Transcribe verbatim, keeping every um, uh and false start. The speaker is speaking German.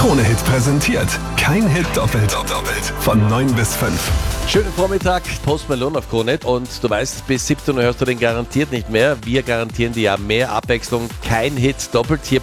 Krone-Hit präsentiert. Kein Hit doppelt. doppelt. Von neun bis fünf. Schönen Vormittag, Post Malone auf Krone-Hit. Und du weißt, bis siebzehn Uhr hörst du den garantiert nicht mehr. Wir garantieren dir ja mehr Abwechslung. Kein Hit doppelt hier